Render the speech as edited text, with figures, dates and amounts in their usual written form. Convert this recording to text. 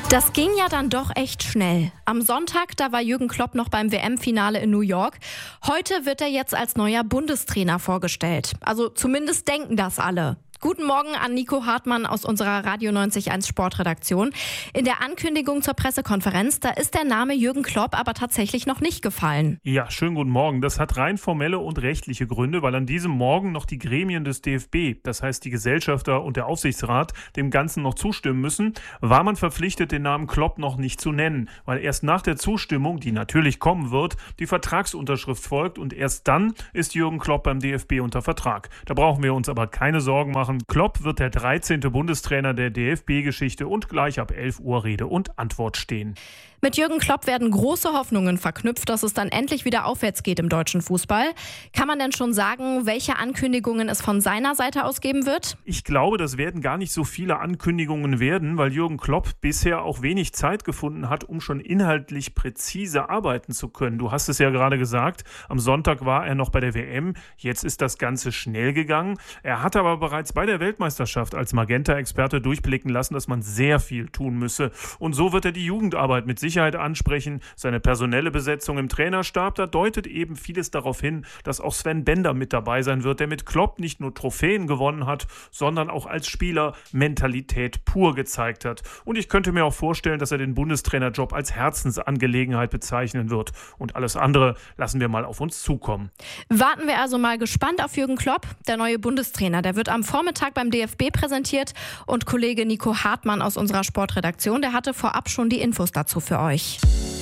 Das ging ja dann doch echt schnell. Am Sonntag, da war Jürgen Klopp noch beim WM-Finale in New York. Heute wird er jetzt als neuer Bundestrainer vorgestellt. Also zumindest denken das alle. Guten Morgen an Nico Hartmann aus unserer Radio 90.1 Sportredaktion. In der Ankündigung zur Pressekonferenz, da ist der Name Jürgen Klopp aber tatsächlich noch nicht gefallen. Ja, schönen guten Morgen. Das hat rein formelle und rechtliche Gründe, weil an diesem Morgen noch die Gremien des DFB, das heißt die Gesellschafter und der Aufsichtsrat, dem Ganzen noch zustimmen müssen, war man verpflichtet, den Namen Klopp noch nicht zu nennen, weil erst nach der Zustimmung, die natürlich kommen wird, die Vertragsunterschrift folgt und erst dann ist Jürgen Klopp beim DFB unter Vertrag. Da brauchen wir uns aber keine Sorgen machen. Klopp wird der 13. Bundestrainer der DFB-Geschichte und gleich ab 11 Uhr Rede und Antwort stehen. Mit Jürgen Klopp werden große Hoffnungen verknüpft, dass es dann endlich wieder aufwärts geht im deutschen Fußball. Kann man denn schon sagen, welche Ankündigungen es von seiner Seite aus geben wird? Ich glaube, das werden gar nicht so viele Ankündigungen werden, weil Jürgen Klopp bisher auch wenig Zeit gefunden hat, um schon inhaltlich präzise arbeiten zu können. Du hast es ja gerade gesagt, am Sonntag war er noch bei der WM, jetzt ist das Ganze schnell gegangen. Er hat aber bereits bei der Weltmeisterschaft als Magenta-Experte durchblicken lassen, dass man sehr viel tun müsse. Und so wird er die Jugendarbeit mit Sicherheit ansprechen. Seine personelle Besetzung im Trainerstab, da deutet eben vieles darauf hin, dass auch Sven Bender mit dabei sein wird, der mit Klopp nicht nur Trophäen gewonnen hat, sondern auch als Spieler Mentalität pur gezeigt hat. Und ich könnte mir auch vorstellen, dass er den Bundestrainerjob als Herzensangelegenheit bezeichnen wird. Und alles andere lassen wir mal auf uns zukommen. Warten wir also mal gespannt auf Jürgen Klopp. Der neue Bundestrainer, der wird am Vormittag beim DFB präsentiert und Kollege Nico Hartmann aus unserer Sportredaktion, der hatte vorab schon die Infos dazu für euch.